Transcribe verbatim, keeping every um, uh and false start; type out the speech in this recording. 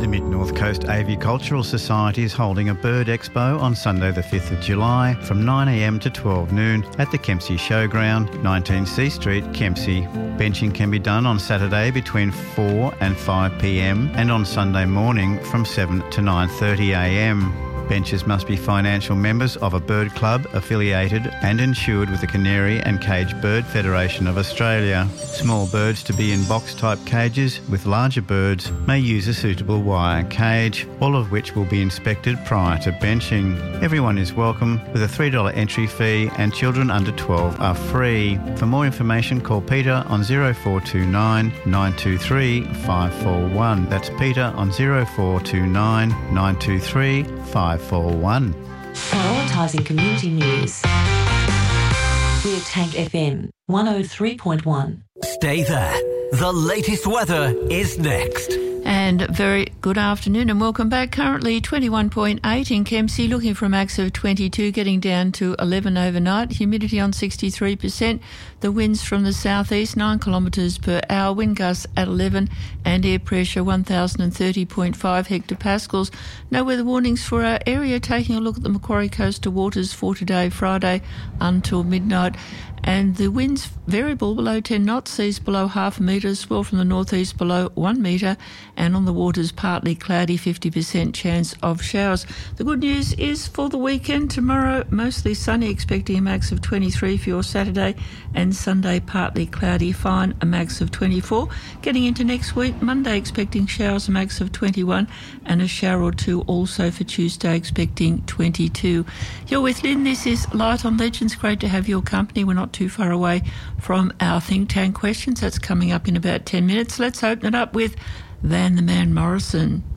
The Mid-North Coast Avicultural Society is holding a bird expo on Sunday the fifth of July from nine a m to twelve noon at the Kempsey Showground, nineteen C Street, Kempsey. Benching can be done on Saturday between four and five p m and on Sunday morning from seven to nine thirty a m. Benchers must be financial members of a bird club affiliated and insured with the Canary and Cage Bird Federation of Australia. Small birds to be in box-type cages, with larger birds may use a suitable wire cage, all of which will be inspected prior to benching. Everyone is welcome with a three dollars entry fee, and children under twelve are free. For more information, call Peter on zero four two nine, nine two three, five four one. That's Peter on zero four two nine, nine two three, five four one. Prioritising community news. We're Tank F M one oh three point one. Stay there. The latest weather is next. And very good afternoon and welcome back. Currently twenty-one point eight in Kempsey, looking for a max of twenty-two, getting down to eleven overnight. Humidity on sixty-three percent. The winds from the southeast, nine kilometres per hour. Wind gusts at eleven and air pressure one thousand thirty point five hectopascals. No weather warnings for our area. Taking a look at the Macquarie coastal waters for today, Friday, until midnight. And the winds variable below ten knots, seas below half a metre, swell from the northeast below one metre, and on the waters partly cloudy, fifty percent chance of showers. The good news is for the weekend, tomorrow mostly sunny, expecting a max of twenty-three for your Saturday, and Sunday partly cloudy, fine, a max of twenty-four. Getting into next week, Monday expecting showers, a max of twenty-one, and a shower or two also for Tuesday, expecting twenty-two. You're with Lynn, this is Light on Legends. Great to have your company. We're not too far away from our think tank questions. That's coming up in about ten minutes. Let's open it up with Van the Man Morrison.